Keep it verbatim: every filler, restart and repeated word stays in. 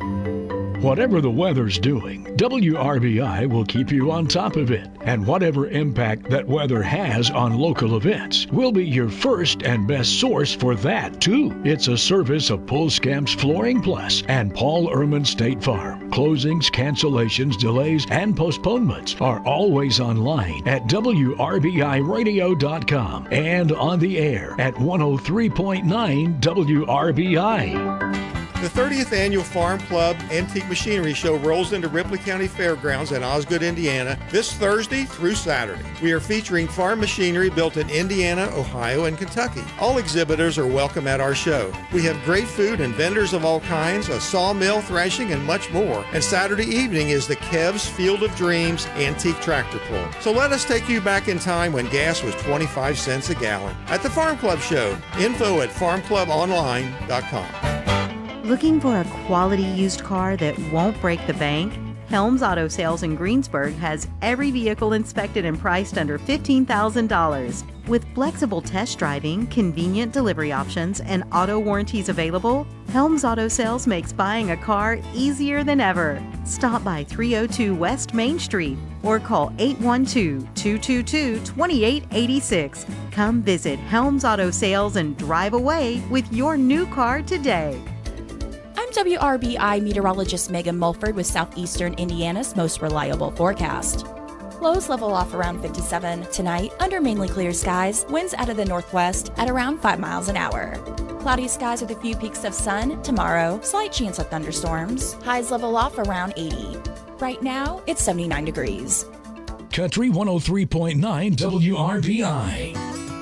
Whatever the weather's doing, W R B I will keep you on top of it. And whatever impact that weather has on local events, we'll be your first and best source for that, too. It's a service of Pulskamps Flooring Plus and Paul Ehrman State Farm. Closings, cancellations, delays, and postponements are always online at W R B I radio dot com and on the air at one oh three point nine W R B I. The thirtieth Annual Farm Club Antique Machinery Show rolls into Ripley County Fairgrounds in Osgood, Indiana this Thursday through Saturday. We are featuring farm machinery built in Indiana, Ohio, and Kentucky. All exhibitors are welcome at our show. We have great food and vendors of all kinds, a sawmill, thrashing, and much more. And Saturday evening is the Kev's Field of Dreams Antique Tractor Pull. So let us take you back in time when gas was twenty-five cents a gallon. At the Farm Club Show, info at farm club online dot com. Looking for a quality used car that won't break the bank? Helms Auto Sales in Greensburg has every vehicle inspected and priced under fifteen thousand dollars. With flexible test driving, convenient delivery options, and auto warranties available, Helms Auto Sales makes buying a car easier than ever. Stop by three oh two West Main Street or call eight one two, two two two, two eight eight six. Come visit Helms Auto Sales and drive away with your new car today. I'm W R B I meteorologist Megan Mulford with Southeastern Indiana's most reliable forecast. Lows level off around fifty-seven tonight under mainly clear skies, winds out of the northwest at around five miles an hour. Cloudy skies with a few peaks of sun tomorrow, slight chance of thunderstorms. Highs level off around eighty. Right now, it's seventy-nine degrees. Country one oh three point nine W R B I.